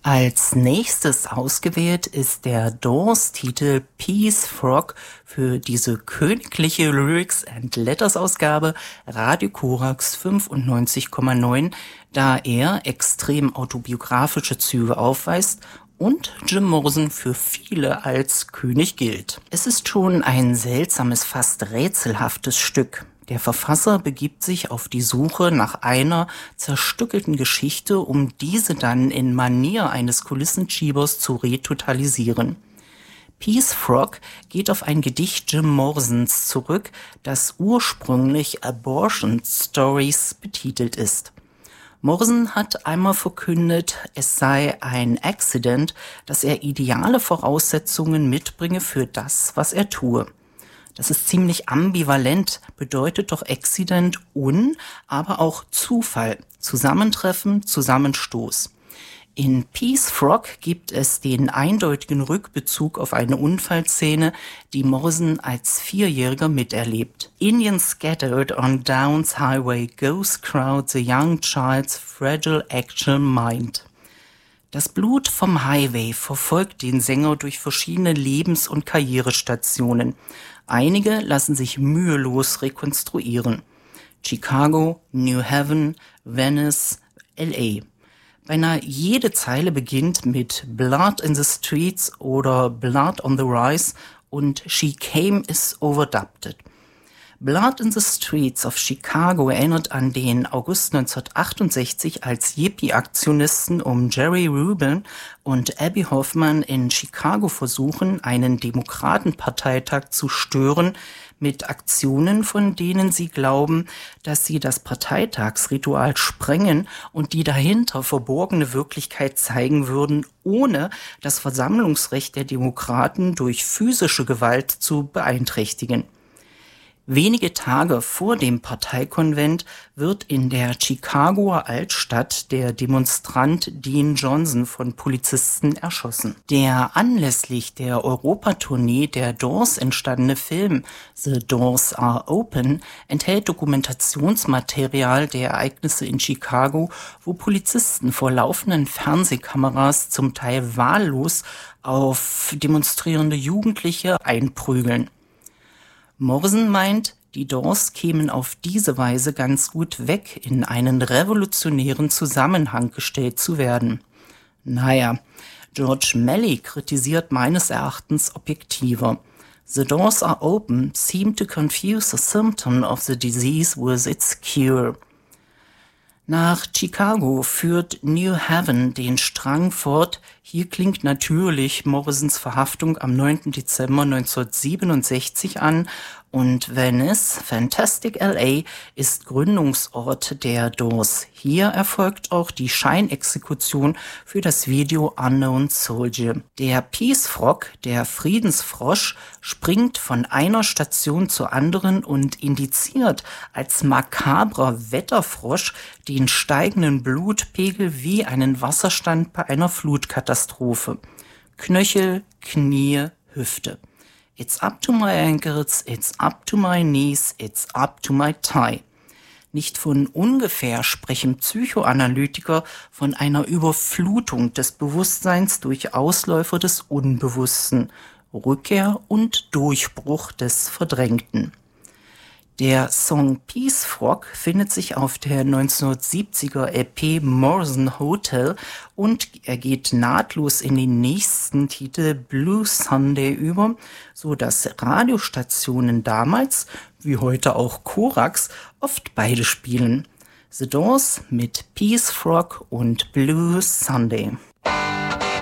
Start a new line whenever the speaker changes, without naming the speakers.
Als nächstes ausgewählt ist der Doors-Titel Peace Frog für diese königliche Lyrics and Letters Ausgabe Radio Korax 95,9, da er extrem autobiografische Züge aufweist und Jim Morrison für viele als König gilt. Es ist schon ein seltsames, fast rätselhaftes Stück. Der Verfasser begibt sich auf die Suche nach einer zerstückelten Geschichte, um diese dann in Manier eines Kulissenschiebers zu retotalisieren. Peace Frog geht auf ein Gedicht Jim Morrisons zurück, das ursprünglich Abortion Stories betitelt ist. Morrison hat einmal verkündet, es sei ein Accident, dass er ideale Voraussetzungen mitbringe für das, was er tue. Das ist ziemlich ambivalent, bedeutet doch Accident aber auch Zufall, Zusammentreffen, Zusammenstoß. In Peace Frog gibt es den eindeutigen Rückbezug auf eine Unfallszene, die Morrison als 4-Jähriger miterlebt. Indians scattered on Downs Highway, ghost crowd the young child's fragile actual mind. Das Blut vom Highway verfolgt den Sänger durch verschiedene Lebens- und Karrierestationen. Einige lassen sich mühelos rekonstruieren. Chicago, New Haven, Venice, L.A. Beinahe jede Zeile beginnt mit Blood in the Streets oder Blood on the Rise und She Came is overdubbed. Blood in the Streets of Chicago erinnert an den August 1968, als Hippie-Aktionisten um Jerry Rubin und Abby Hoffman in Chicago versuchen, einen Demokratenparteitag zu stören mit Aktionen, von denen sie glauben, dass sie das Parteitagsritual sprengen und die dahinter verborgene Wirklichkeit zeigen würden, ohne das Versammlungsrecht der Demokraten durch physische Gewalt zu beeinträchtigen. Wenige Tage vor dem Parteikonvent wird in der Chicagoer Altstadt der Demonstrant Dean Johnson von Polizisten erschossen. Der anlässlich der Europatournee der Doors entstandene Film The Doors Are Open enthält Dokumentationsmaterial der Ereignisse in Chicago, wo Polizisten vor laufenden Fernsehkameras zum Teil wahllos auf demonstrierende Jugendliche einprügeln. Morrison meint, die Doors kämen auf diese Weise ganz gut weg, in einen revolutionären Zusammenhang gestellt zu werden. Naja, George Melly kritisiert meines Erachtens objektiver. The doors are open seem to confuse the symptom of the disease with its cure. Nach Chicago führt New Haven den Strang fort. Hier klingt natürlich Morrisons Verhaftung am 9. Dezember 1967 an und Venice, Fantastic L.A., ist Gründungsort der Doors. Hier erfolgt auch die Scheinexekution für das Video Unknown Soldier. Der Peace Frog, der Friedensfrosch, springt von einer Station zur anderen und indiziert als makabrer Wetterfrosch den steigenden Blutpegel wie einen Wasserstand bei einer Flutkatastrophe. Knöchel, Knie, Hüfte. It's up to my ankles, it's up to my knees, it's up to my thigh. Nicht von ungefähr sprechen Psychoanalytiker von einer Überflutung des Bewusstseins durch Ausläufer des Unbewussten, Rückkehr und Durchbruch des Verdrängten. Der Song Peace Frog findet sich auf der 1970er LP Morrison Hotel und er geht nahtlos in den nächsten Titel Blue Sunday über, so dass Radiostationen damals, wie heute auch Korax, oft beide spielen. The Doors mit Peace Frog und Blue Sunday.